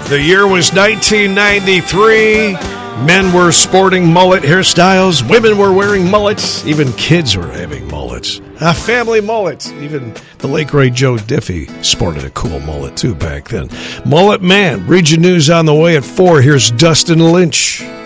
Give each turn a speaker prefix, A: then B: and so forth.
A: The year was 1993. Men were sporting mullet hairstyles. Women were wearing mullets. Even kids were having mullets. Family mullets. Even the late great Joe Diffie sported a cool mullet too back then. Mullet Man. Region News on the way at 4. Here's Dustin Lynch.